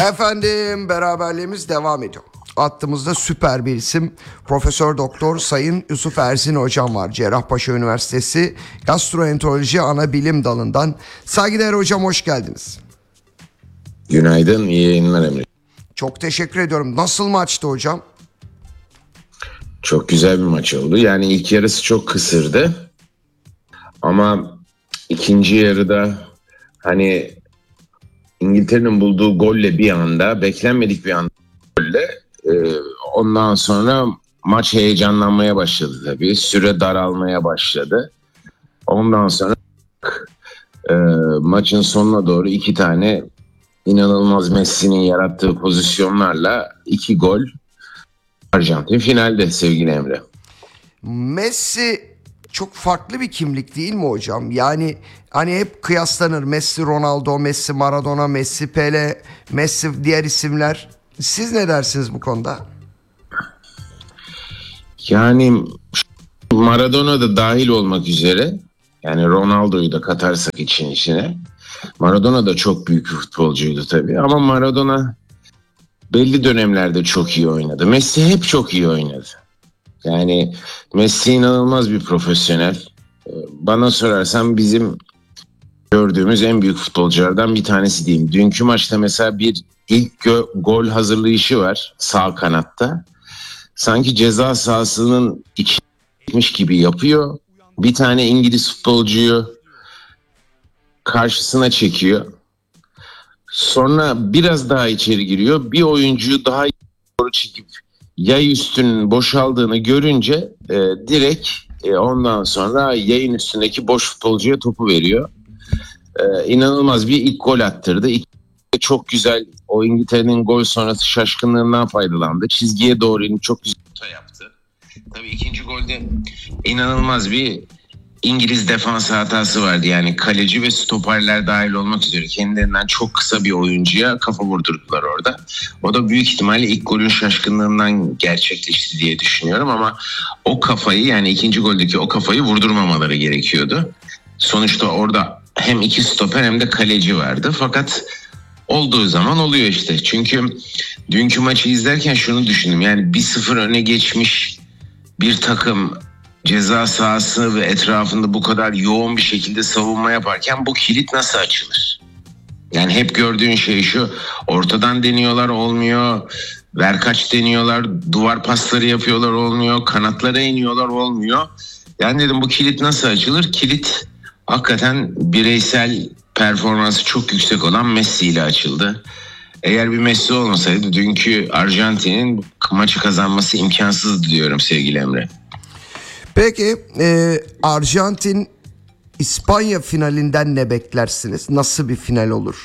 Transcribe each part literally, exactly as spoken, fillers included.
Efendim, beraberliğimiz devam ediyor. Hattımızda süper bir isim, Profesör Doktor Sayın Yusuf Erzin hocam var. Cerrahpaşa Üniversitesi Gastroenteroloji Anabilim Dalı'ndan. Saygıdeğer hocam, hoş geldiniz. Günaydın, iyi yayınlar Emre. Çok teşekkür ediyorum. Nasıl maçtı hocam? Çok güzel bir maç oldu. Yani ilk yarısı çok kısırdı. Ama ikinci yarıda hani İngiltere'nin bulduğu golle bir anda, beklenmedik bir anda golle e, ondan sonra maç heyecanlanmaya başladı tabii. Süre daralmaya başladı. Ondan sonra e, maçın sonuna doğru iki tane inanılmaz Messi'nin yarattığı pozisyonlarla iki gol. Arjantin finalde sevgili Emre. Messi çok farklı bir kimlik değil mi hocam? Yani hani hep kıyaslanır, Messi Ronaldo, Messi Maradona, Messi Pele, Messi diğer isimler. Siz ne dersiniz bu konuda? Yani Maradona da dahil olmak üzere, yani Ronaldo'yu da katarsak için içine, Maradona da çok büyük bir futbolcuydu tabii, ama Maradona belli dönemlerde çok iyi oynadı. Messi hep çok iyi oynadı. Yani Messi inanılmaz bir profesyonel. Bana sorarsan bizim gördüğümüz en büyük futbolculardan bir tanesi diyeyim. Dünkü maçta mesela bir ilk gö- gol hazırlayışı var sağ kanatta. Sanki ceza sahasının içmiş gibi yapıyor. Bir tane İngiliz futbolcuyu karşısına çekiyor. Sonra biraz daha içeri giriyor. Bir oyuncuyu daha doğru çekip yay üstünün boşaldığını görünce e, direkt e, ondan sonra yayın üstündeki boş futbolcuya topu veriyor. E, inanılmaz bir ilk gol attırdı. İlk, çok güzel, o İngiltere'nin gol sonrası şaşkınlığından faydalandı. Çizgiye doğru inip çok güzel yaptı. Tabii ikinci golde inanılmaz bir İngiliz defans hatası vardı. Yani kaleci ve stoperler dahil olmak üzere kendilerinden çok kısa bir oyuncuya kafa vurdurdular orada. O da büyük ihtimalle ilk golün şaşkınlığından gerçekleşti diye düşünüyorum, ama o kafayı, yani ikinci goldeki o kafayı vurdurmamaları gerekiyordu. Sonuçta orada hem iki stoper hem de kaleci vardı. Fakat olduğu zaman oluyor işte. Çünkü dünkü maçı izlerken şunu düşündüm. Yani bir sıfır öne geçmiş bir takım ceza sahası ve etrafında bu kadar yoğun bir şekilde savunma yaparken bu kilit nasıl açılır? Yani hep gördüğün şey şu: ortadan deniyorlar, olmuyor. Verkaç deniyorlar, duvar pasları yapıyorlar, olmuyor. Kanatlara iniyorlar, olmuyor. Yani dedim, bu kilit nasıl açılır? Kilit hakikaten bireysel performansı çok yüksek olan Messi ile açıldı. Eğer bir Messi olmasaydı dünkü Arjantin'in maçı kazanması imkansızdı diyorum sevgili Emre. Peki e, Arjantin İspanya finalinden ne beklersiniz? Nasıl bir final olur?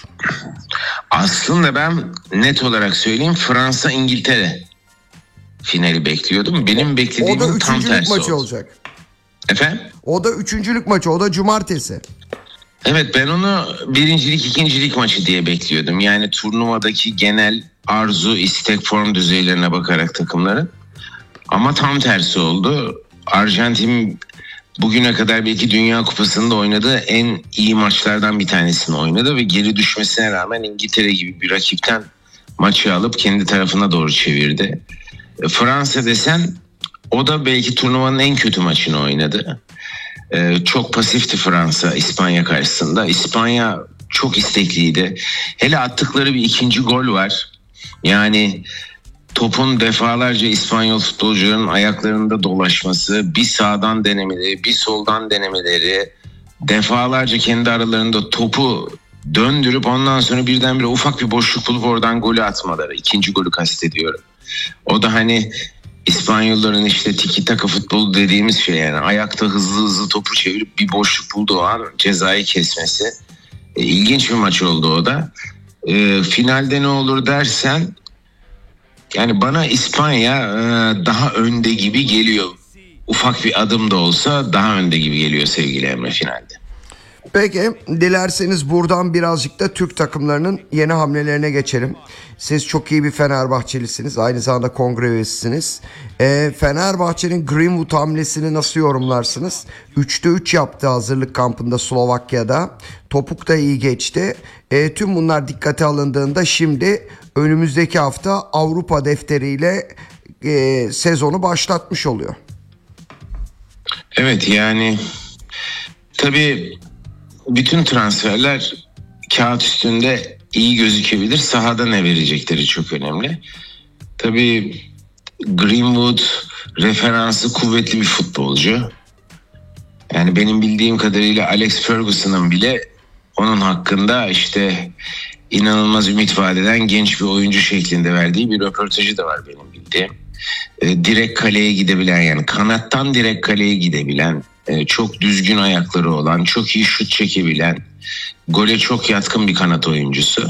Aslında ben net olarak söyleyeyim, Fransa İngiltere finali bekliyordum. Benim beklediğim tam tersi oldu. O da üçüncülük maçı olacak. Efendim? O da üçüncülük maçı, o da cumartesi. Evet, ben onu birincilik ikincilik maçı diye bekliyordum. Yani turnuvadaki genel arzu, istek, form düzeylerine bakarak takımların. Ama tam tersi oldu. Arjantin bugüne kadar belki Dünya Kupası'nda oynadığı en iyi maçlardan bir tanesini oynadı ve geri düşmesine rağmen İngiltere gibi bir rakipten maçı alıp kendi tarafına doğru çevirdi. Fransa desen, o da belki turnuvanın en kötü maçını oynadı. Ee, çok pasifti Fransa İspanya karşısında. İspanya çok istekliydi. Hele attıkları bir ikinci gol var. Yani topun defalarca İspanyol futbolcuların ayaklarında dolaşması, bir sağdan denemeleri, bir soldan denemeleri, defalarca kendi aralarında topu döndürüp ondan sonra birdenbire ufak bir boşluk bulup oradan golü atmaları. İkinci golü kastediyorum. O da hani İspanyolların işte tiki taka futbolu dediğimiz şey, yani ayakta hızlı hızlı topu çevirip bir boşluk bulduğu an cezayı kesmesi. E, ilginç bir maç oldu o da. E, finalde ne olur dersen, yani bana İspanya e, daha önde gibi geliyor. Ufak bir adım da olsa daha önde gibi geliyor sevgili Emre finalde. Peki dilerseniz buradan birazcık da Türk takımlarının yeni hamlelerine geçelim. Siz çok iyi bir Fenerbahçelisiniz. Aynı zamanda kongre üyesisiniz. E, Fenerbahçe'nin Greenwood hamlesini nasıl yorumlarsınız? üçte üç yaptı hazırlık kampında Slovakya'da. Topuk da iyi geçti. E, tüm bunlar dikkate alındığında şimdi önümüzdeki hafta Avrupa defteriyle e, sezonu başlatmış oluyor. Evet, yani tabii bütün transferler kağıt üstünde iyi gözükebilir. Sahada ne verecekleri çok önemli. Tabii Greenwood referansı kuvvetli bir futbolcu. Yani benim bildiğim kadarıyla Alex Ferguson'ın bile onun hakkında işte inanılmaz ümit vadeden genç bir oyuncu şeklinde verdiği bir röportajı da var benim bildiğim. E, direkt kaleye gidebilen, yani kanattan direkt kaleye gidebilen, e, çok düzgün ayakları olan, çok iyi şut çekebilen, gole çok yatkın bir kanat oyuncusu.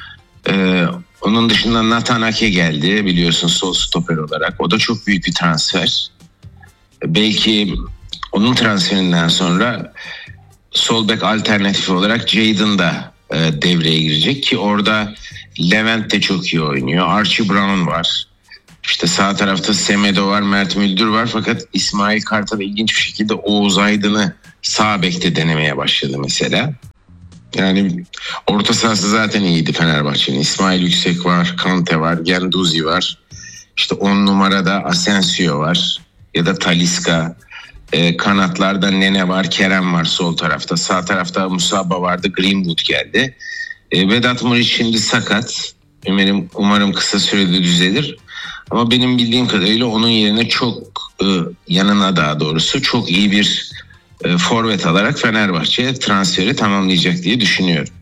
E, onun dışında Nathan Ake geldi, biliyorsun, sol stoper olarak. O da çok büyük bir transfer. E, belki onun transferinden sonra sol bek alternatifi olarak Jadon da e, devreye girecek ki orada Levent de çok iyi oynuyor. Archie Brown var. İşte sağ tarafta Semedo var, Mert Müldür var, fakat İsmail Kartal ilginç bir şekilde Oğuz Aydın'ı sağ bekte denemeye başladı mesela. Yani orta sahası zaten iyiydi Fenerbahçe'nin. İsmail Yüksek var, Kante var, Genduzi var. İşte on numarada Asensio var ya da Talisca. E, kanatlarda Nene var, Kerem var sol tarafta. Sağ tarafta Musaba vardı, Greenwood geldi. E, Vedat Muriç şimdi sakat. Umarım, umarım kısa sürede düzelir. Ama benim bildiğim kadarıyla onun yerine çok e, yanına daha doğrusu çok iyi bir e, forvet alarak Fenerbahçe transferi tamamlayacak diye düşünüyorum.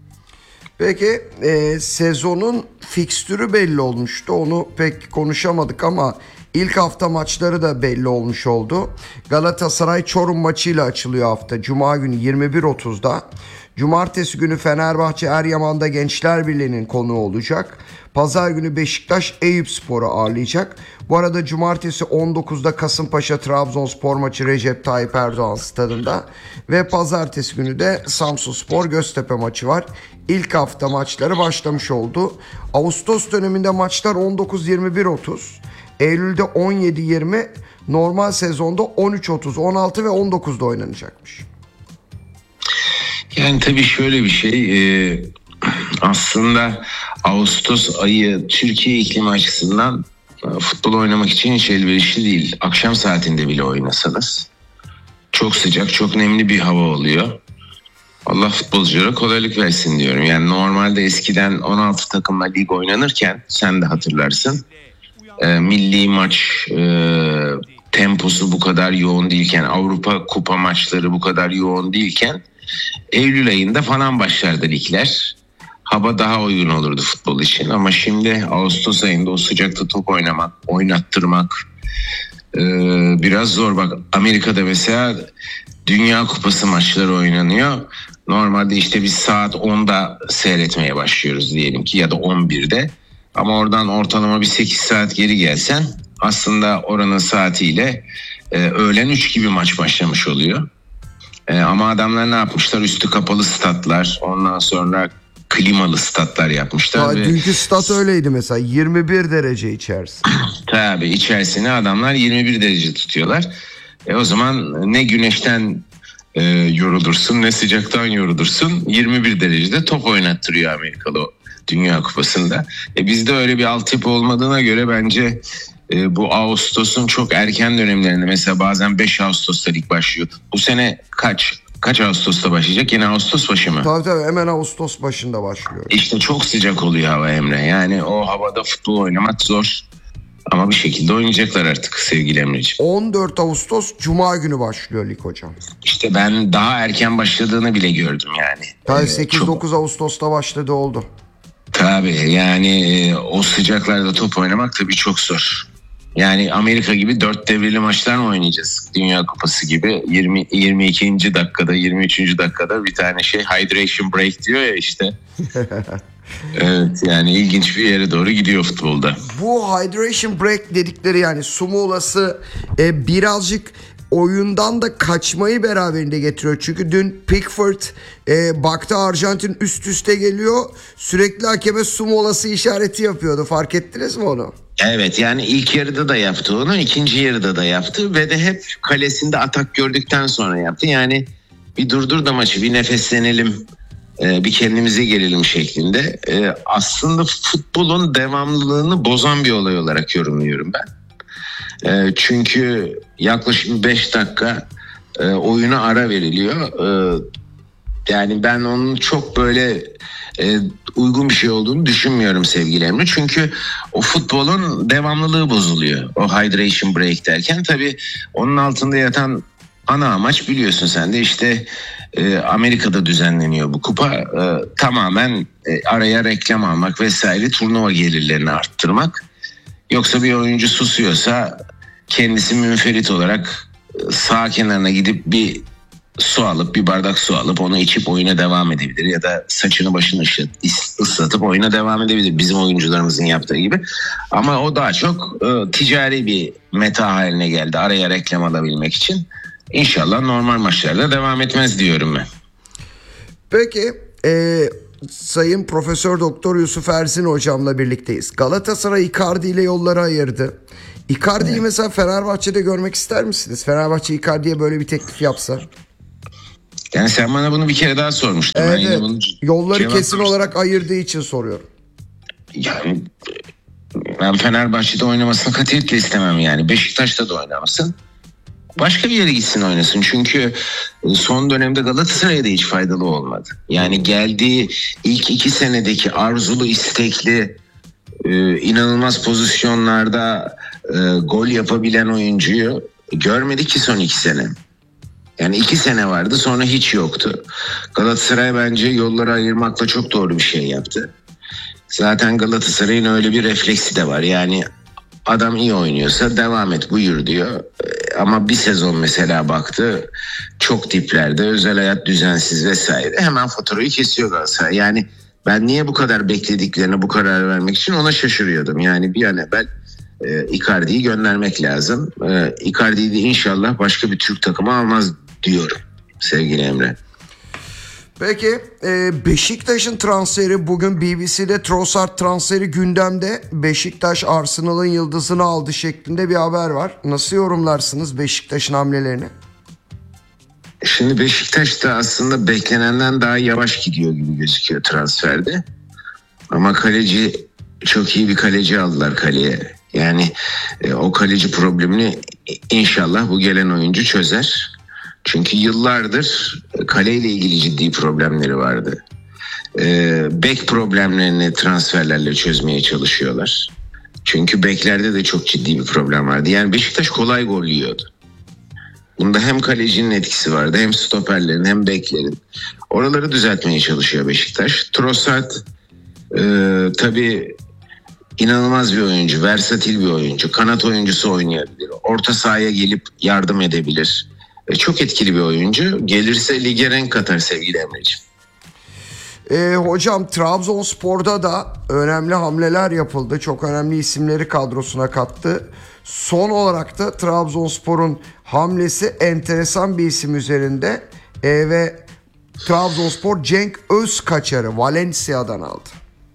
Peki e, sezonun fikstürü belli olmuştu. Onu pek konuşamadık ama ilk hafta maçları da belli olmuş oldu. Galatasaray Çorum maçıyla açılıyor hafta. Cuma günü yirmi bir otuzda. Cumartesi günü Fenerbahçe Eryaman'da Gençler Birliği'nin konuğu olacak. Pazar günü Beşiktaş Eyüpspor'u ağırlayacak. Bu arada cumartesi on dokuzda Kasımpaşa Trabzonspor maçı Recep Tayyip Erdoğan stadında. Ve pazartesi günü de Samsunspor Göztepe maçı var. İlk hafta maçları başlamış oldu. Ağustos döneminde maçlar on dokuz yirmi bir otuz. Eylül'de on yedi yirmi, normal sezonda on üç otuz, on altı ve on dokuzda oynanacakmış. Yani tabii şöyle bir şey, e, aslında Ağustos ayı Türkiye iklimi açısından e, futbol oynamak için hiç elverişli değil. Akşam saatinde bile oynasanız çok sıcak, çok nemli bir hava oluyor. Allah futbolculara kolaylık versin diyorum. Yani normalde eskiden on altı takımla lig oynanırken, sen de hatırlarsın, e, milli maç e, temposu bu kadar yoğun değilken, Avrupa Kupa maçları bu kadar yoğun değilken Eylül ayında falan başlardı ligler. Hava daha uygun olurdu futbol için, ama şimdi Ağustos ayında o sıcakta top oynamak, oynattırmak e, biraz zor. Bak, Amerika'da mesela Dünya Kupası maçları oynanıyor. Normalde işte biz saat onda seyretmeye başlıyoruz diyelim ki, ya da on birde. Ama oradan ortalama bir sekiz saat geri gelsen aslında oranın saatiyle e, öğlen üç gibi maç başlamış oluyor. E, ama adamlar ne yapmışlar? Üstü kapalı statlar, ondan sonra klimalı statlar yapmışlar. Daha ve dünkü stat öyleydi mesela, yirmi bir derece içerisi. Tabii içerisine adamlar yirmi bir derece tutuyorlar. E, o zaman ne güneşten e, yorulursun ne sıcaktan yorulursun. yirmi bir derecede top oynattırıyor Amerikalı o Dünya Kupası'nda. E, bizde öyle bir altyapı olmadığına göre bence e, bu Ağustos'un çok erken dönemlerinde, mesela bazen beş Ağustos'ta lig başlıyor. Bu sene kaç? Kaç Ağustos'ta başlayacak? Yine Ağustos başı mı? Tabii tabii, hemen Ağustos başında başlıyor. İşte çok sıcak oluyor hava Emre. Yani o havada futbol oynamak zor. Ama bir şekilde oynayacaklar artık sevgili Emre'ciğim. on dört Ağustos Cuma günü başlıyor lig hocam. İşte ben daha erken başladığını bile gördüm yani. Tabii Ee, sekiz çok- dokuz Ağustos'ta başladı oldu. Tabii yani e, o sıcaklarda top oynamak tabii çok zor. Yani Amerika gibi dört devreli maçlar mı oynayacağız? Dünya Kupası gibi yirmi yirmi ikinci dakikada, yirmi üçüncü dakikada bir tane şey hydration break diyor ya işte. Evet, yani ilginç bir yere doğru gidiyor futbolda. Bu hydration break dedikleri, yani su molası, e, birazcık oyundan da kaçmayı beraberinde getiriyor. Çünkü dün Pickford e, baktı Arjantin üst üste geliyor. Sürekli hakeme su molası işareti yapıyordu. Fark ettiniz mi onu? Evet, yani ilk yarıda da yaptı onu, ikinci yarıda da yaptı ve de hep kalesinde atak gördükten sonra yaptı. Yani bir durdur da maçı, bir nefeslenelim, bir kendimize gelelim şeklinde. Aslında futbolun devamlılığını bozan bir olay olarak yorumluyorum ben. Çünkü yaklaşık beş dakika oyuna ara veriliyor. Yani ben onun çok böyle uygun bir şey olduğunu düşünmüyorum sevgili Emre. Çünkü o futbolun devamlılığı bozuluyor. O hydration break derken tabii onun altında yatan ana amaç, biliyorsun sen de, işte e, Amerika'da düzenleniyor bu kupa. E, tamamen e, araya reklam almak vesaire, turnuva gelirlerini arttırmak. Yoksa bir oyuncu susuyorsa kendisi münferit olarak e, sağ kenarına gidip bir su alıp, bir bardak su alıp onu içip oyuna devam edebilir. Ya da saçını başını ıslatıp oyuna devam edebilir, bizim oyuncularımızın yaptığı gibi. Ama o daha çok e, ticari bir meta haline geldi, araya reklam alabilmek için. İnşallah normal maçlarda devam etmez diyorum ben. Peki e, Sayın Profesör Doktor Yusuf Erzin hocamla birlikteyiz. Galatasaray Icardi ile yolları ayırdı. Icardi'yi evet. Mesela Fenerbahçe'de görmek ister misiniz? Fenerbahçe Icardi'ye böyle bir teklif yapsa. Yani sen bana bunu bir kere daha sormuştun. Evet, ben yine bunu yolları kesin olarak ayırdığı için soruyorum. Yani ben Fenerbahçe'de oynamasını katiyetle istemem yani. Beşiktaş'ta da oynamasın. Başka bir yere gitsin oynasın. Çünkü son dönemde Galatasaray'a da hiç faydalı olmadı. Yani geldiği ilk iki senedeki arzulu, istekli, inanılmaz pozisyonlarda gol yapabilen oyuncuyu görmedik ki son iki sene. Yani iki sene vardı, sonra hiç yoktu. Galatasaray bence yolları ayırmakla çok doğru bir şey yaptı. Zaten Galatasaray'ın öyle bir refleksi de var. Yani adam iyi oynuyorsa devam et, buyur diyor. Ama bir sezon mesela baktı, çok diplerde, özel hayat düzensiz vesaire, hemen faturayı kesiyor Galatasaray. Yani ben niye bu kadar beklediklerine bu karar vermek için ona şaşırıyordum. Yani bir an evvel e, Icardi'yi göndermek lazım. E, Icardi'yi de inşallah başka bir Türk takımı almaz diyorum sevgili Emre. Peki Beşiktaş'ın transferi, bugün B B C'de Trossard transferi gündemde. Beşiktaş Arsenal'ın yıldızını aldı şeklinde bir haber var. Nasıl yorumlarsınız Beşiktaş'ın hamlelerini? Şimdi Beşiktaş da aslında beklenenden daha yavaş gidiyor gibi gözüküyor transferde. Ama kaleci, çok iyi bir kaleci aldılar kaleye. Yani e, o kaleci problemini inşallah bu gelen oyuncu çözer. Çünkü yıllardır kaleyle ilgili ciddi problemleri vardı. Ee, bek problemlerini transferlerle çözmeye çalışıyorlar. Çünkü beklerde de çok ciddi bir problem vardı. Yani Beşiktaş kolay gol yiyordu. Bunda hem kalecinin etkisi vardı, hem stoperlerin, hem beklerin. Oraları düzeltmeye çalışıyor Beşiktaş. Trossard e, tabii inanılmaz bir oyuncu, versatil bir oyuncu. Kanat oyuncusu oynayabilir. Orta sahaya gelip yardım edebilir. Çok etkili bir oyuncu. Gelirse lige renk katar sevgili Emre'ciğim. E, hocam Trabzonspor'da da önemli hamleler yapıldı. Çok önemli isimleri kadrosuna kattı. Son olarak da Trabzonspor'un hamlesi enteresan bir isim üzerinde. E, ve Trabzonspor Cenk Özkaçar'ı Valencia'dan aldı.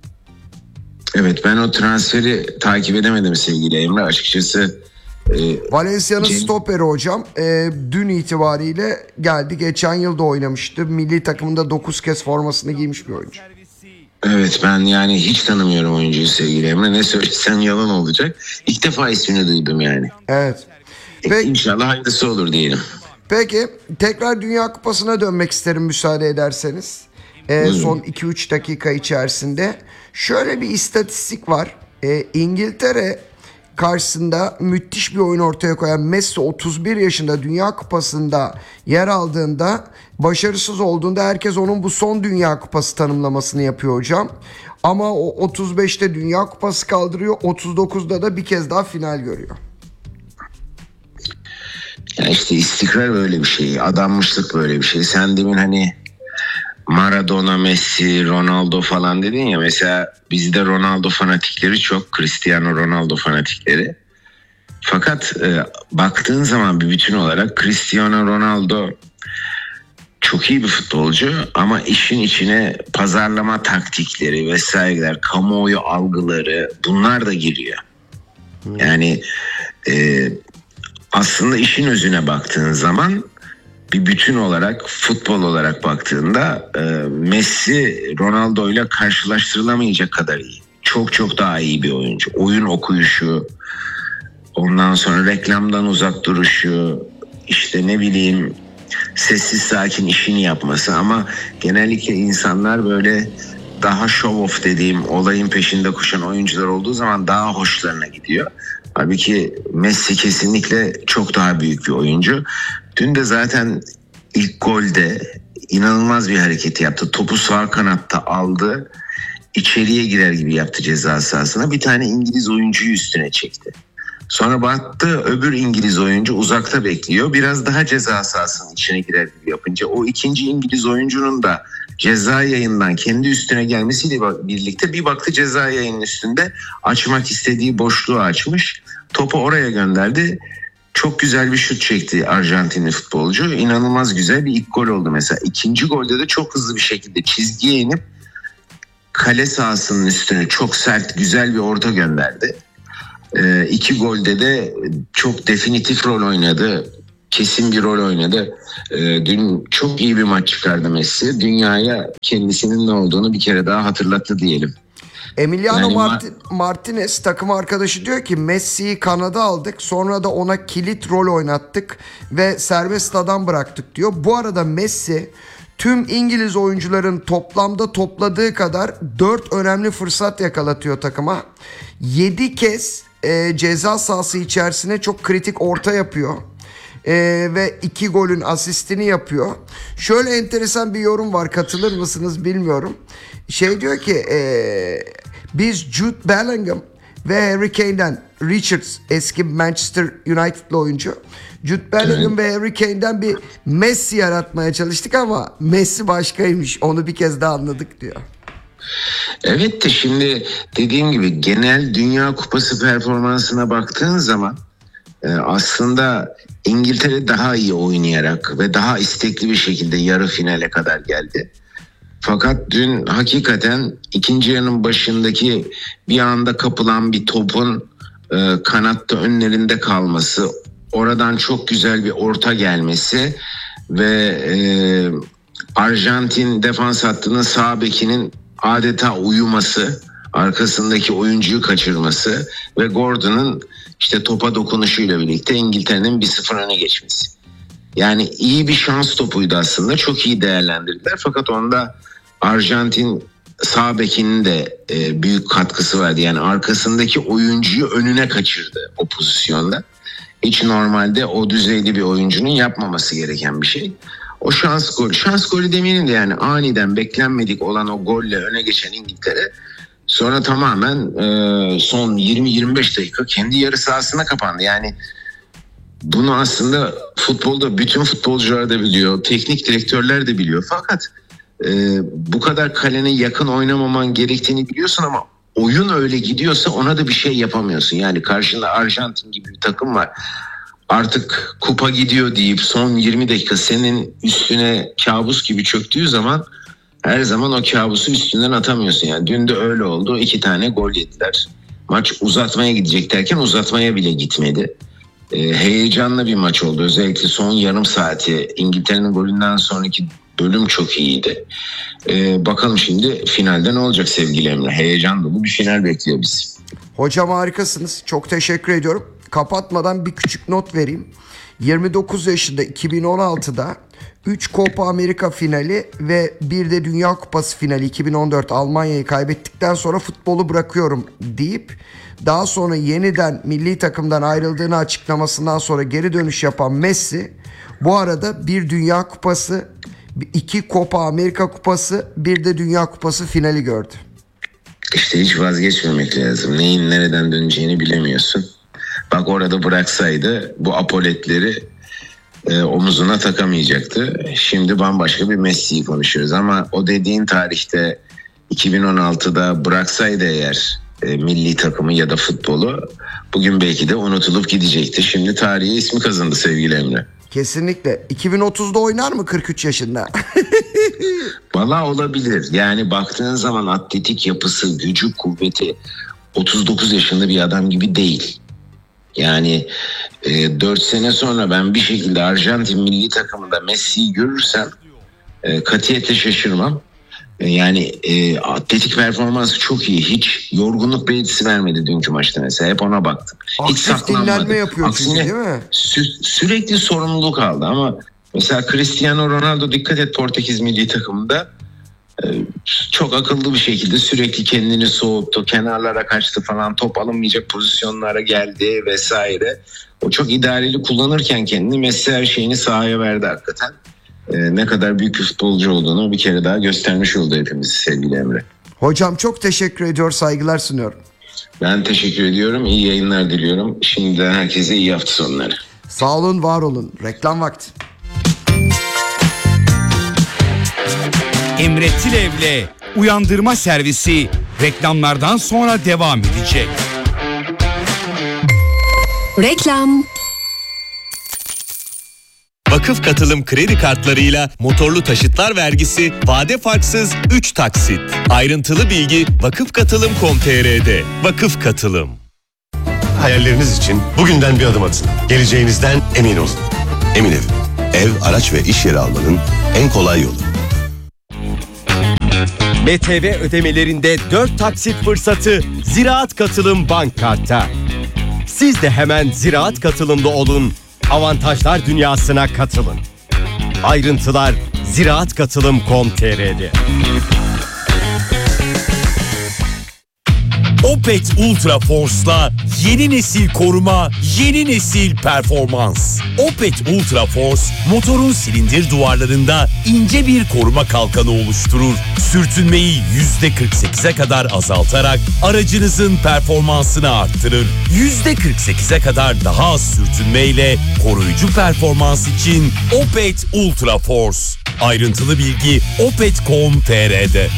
Evet, ben o transferi takip edemedim sevgili Emre. Açıkçası Ee, Valencia'nın Cem... stoperi hocam e, dün itibariyle geldi. Geçen yıl da oynamıştı. Milli takımında dokuz kez formasını giymiş bir oyuncu. Evet, ben yani hiç tanımıyorum oyuncuyu sevgili Emre. Ne söylesem yalan olacak. İlk defa ismini duydum yani. Evet. Peki, İnşallah hayırlısı olur diyelim. Peki tekrar Dünya Kupası'na dönmek isterim müsaade ederseniz. E, son iki üç dakika içerisinde. Şöyle bir istatistik var. E, İngiltere karşısında müthiş bir oyun ortaya koyan Messi otuz bir yaşında Dünya Kupası'nda yer aldığında, başarısız olduğunda herkes onun bu son Dünya Kupası tanımlamasını yapıyor hocam. Ama o otuz beşte Dünya Kupası kaldırıyor, otuz dokuzda da bir kez daha final görüyor. Ya işte istikrar böyle bir şey, adanmışlık böyle bir şey. Sen demin hani Maradona, Messi, Ronaldo falan dedin ya, mesela bizde Ronaldo fanatikleri çok, Cristiano Ronaldo fanatikleri. Fakat e, baktığın zaman bir bütün olarak Cristiano Ronaldo çok iyi bir futbolcu ama işin içine pazarlama taktikleri vesaireler, kamuoyu algıları, bunlar da giriyor. Yani e, aslında işin özüne baktığın zaman bir bütün olarak, futbol olarak baktığında e, Messi Ronaldo ile karşılaştırılamayacak kadar iyi. Çok çok daha iyi bir oyuncu. Oyun okuyuşu, ondan sonra reklamdan uzak duruşu, işte ne bileyim sessiz sakin işini yapması, ama genellikle insanlar böyle daha show off dediğim olayın peşinde koşan oyuncular olduğu zaman daha hoşlarına gidiyor. Halbuki Messi kesinlikle çok daha büyük bir oyuncu. Dün de zaten ilk golde inanılmaz bir hareket yaptı. Topu sağ kanatta aldı. İçeriye girer gibi yaptı ceza sahasına. Bir tane İngiliz oyuncuyu üstüne çekti. Sonra baktı öbür İngiliz oyuncu uzakta bekliyor. Biraz daha ceza sahasının içine girer gibi yapınca o ikinci İngiliz oyuncunun da ceza yayından kendi üstüne gelmesiyle birlikte bir baktı ceza yayının üstünde açmak istediği boşluğu açmış. Topu oraya gönderdi. Çok güzel bir şut çekti Arjantinli futbolcu. İnanılmaz güzel bir ilk gol oldu mesela. İkinci golde de çok hızlı bir şekilde çizgiye inip kale sahasının üstüne çok sert güzel bir orta gönderdi. Ee, iki golde de çok definitif rol oynadı. Kesin bir rol oynadı. Ee, dün çok iyi bir maç çıkardı Messi. Dünyaya kendisinin ne olduğunu bir kere daha hatırlattı diyelim. Emiliano Yani Martin, Martinez takım arkadaşı diyor ki Messi'yi kanada aldık, sonra da ona kilit rol oynattık ve serbest adam bıraktık diyor. Bu arada Messi tüm İngiliz oyuncuların toplamda topladığı kadar dört önemli fırsat yakalatıyor takıma. yedi kez e, ceza sahası içerisine çok kritik orta yapıyor. Ee, ve iki golün asistini yapıyor. Şöyle enteresan bir yorum var, katılır mısınız bilmiyorum. Şey diyor ki e, biz Jude Bellingham ve Harry Kane'den, Richards eski Manchester United'lı oyuncu, Jude Bellingham evet. ve Harry Kane'den bir Messi yaratmaya çalıştık ama Messi başkaymış, onu bir kez daha anladık diyor. Evet de şimdi dediğim gibi genel Dünya Kupası performansına baktığın zaman aslında İngiltere daha iyi oynayarak ve daha istekli bir şekilde yarı finale kadar geldi. Fakat dün hakikaten ikinci yarının başındaki bir anda kapılan bir topun e, kanatta önlerinde kalması, oradan çok güzel bir orta gelmesi ve e, Arjantin defans hattının sağ bekinin adeta uyuması, arkasındaki oyuncuyu kaçırması ve Gordon'un işte topa dokunuşuyla birlikte İngiltere'nin bir sıfır öne geçmesi. Yani iyi bir şans topuydu aslında. Çok iyi değerlendirdiler. Fakat onda Arjantin sağ bekinin de e, büyük katkısı vardı. Yani arkasındaki oyuncuyu önüne kaçırdı o pozisyonda. Hiç normalde o düzeyde bir oyuncunun yapmaması gereken bir şey. O şans golü. Şans golü demeyelim de yani aniden beklenmedik olan o golle öne geçen İngiltere sonra tamamen e, son yirmi yirmi beş dakika kendi yarı sahasına kapandı. Yani bunu aslında futbolda bütün futbolcular da biliyor, teknik direktörler de biliyor. Fakat e, bu kadar kalene yakın oynamaman gerektiğini biliyorsun ama oyun öyle gidiyorsa ona da bir şey yapamıyorsun. Yani karşında Arjantin gibi bir takım var. Artık kupa gidiyor deyip son yirmi dakika senin üstüne kabus gibi çöktüğü zaman her zaman o kabusu üstünden atamıyorsun. Yani dün de öyle oldu. İki tane gol yediler. Maç uzatmaya gidecek derken uzatmaya bile gitmedi. Ee, heyecanlı bir maç oldu. Özellikle son yarım saati İngiltere'nin golünden sonraki bölüm çok iyiydi. Ee, bakalım şimdi finalde ne olacak sevgili Emre? Heyecan dolu bir final bekliyor bizi. Hocam harikasınız. Çok teşekkür ediyorum. Kapatmadan bir küçük not vereyim. yirmi dokuz yaşında iki bin on altıda üç Copa Amerika finali ve bir de Dünya Kupası finali iki bin on dört Almanya'yı kaybettikten sonra futbolu bırakıyorum deyip daha sonra yeniden milli takımdan ayrıldığını açıklamasından sonra geri dönüş yapan Messi bu arada bir Dünya Kupası, iki Copa Amerika Kupası, bir de Dünya Kupası finali gördü. İşte hiç vazgeçmemek lazım. Neyin nereden döneceğini bilemiyorsun. Bak orada bıraksaydı bu apoletleri e, omuzuna takamayacaktı. Şimdi bambaşka bir Messi'yi konuşuyoruz ama o dediğin tarihte iki bin on altıda bıraksaydı eğer e, milli takımı ya da futbolu bugün belki de unutulup gidecekti. Şimdi tarihe ismi kazandı sevgili Emre. Kesinlikle. iki bin otuzda oynar mı kırk üç yaşında? Valla olabilir. Yani baktığın zaman atletik yapısı, gücü, kuvveti otuz dokuz yaşında bir adam gibi değil. Yani e, dört sene sonra ben bir şekilde Arjantin milli takımında Messi'yi görürsem e, katiyetle şaşırmam. E, yani e, atletik performansı çok iyi. Hiç yorgunluk belirtisi vermedi dünkü maçta mesela. Hep ona baktım. Hiç Aktif dinlenme yapıyor çünkü, değil mi? Sü- sürekli sorumluluk aldı ama mesela Cristiano Ronaldo dikkat et Portekiz milli takımında e, çok akıllı bir şekilde sürekli kendini soğuttu, kenarlara kaçtı falan, top alınmayacak pozisyonlara geldi vesaire. O çok idareli kullanırken kendini, Messi her şeyini sahaya verdi hakikaten. E, ne kadar büyük bir futbolcu olduğunu bir kere daha göstermiş oldu hepimiz sevgili Emre. Hocam çok teşekkür ediyor, saygılar sunuyorum. Ben teşekkür ediyorum. İyi yayınlar diliyorum. Şimdiden herkese iyi hafta sonları. Sağ olun, var olun. Reklam vakti. Emre Tilev'le Uyandırma Servisi reklamlardan sonra devam edecek. Reklam. Vakıf Katılım kredi kartlarıyla motorlu taşıtlar vergisi vade farksız üç taksit. Ayrıntılı bilgi vakıf katılım nokta com nokta tr'de. Vakıf Katılım. Hayalleriniz için bugünden bir adım atın. Geleceğinizden emin olun. Emin Ev. Ev, araç ve iş yeri almanın en kolay yolu. B T V ödemelerinde dört taksit fırsatı Ziraat Katılım Bank Kart'ta. Siz de hemen Ziraat Katılım'da olun. Avantajlar dünyasına katılın. Ayrıntılar ziraat katılım nokta com nokta tr'de. Opet Ultra Force'la yeni nesil koruma, yeni nesil performans. Opet Ultra Force, motorun silindir duvarlarında ince bir koruma kalkanı oluşturur. Sürtünmeyi yüzde kırk sekize kadar azaltarak aracınızın performansını arttırır. yüzde kırk sekize kadar daha az sürtünmeyle koruyucu performans için Opet Ultra Force. Ayrıntılı bilgi opet nokta com nokta tr'de.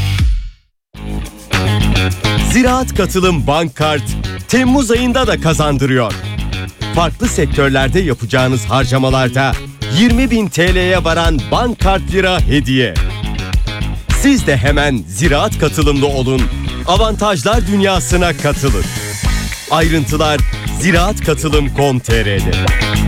Ziraat Katılım Bank Kart Temmuz ayında da kazandırıyor. Farklı sektörlerde yapacağınız harcamalarda yirmi bin T L'ye varan bank kart lira hediye. Siz de hemen Ziraat Katılım'da olun. Avantajlar dünyasına katılın. Ayrıntılar ziraat katılım nokta com nokta tr'de.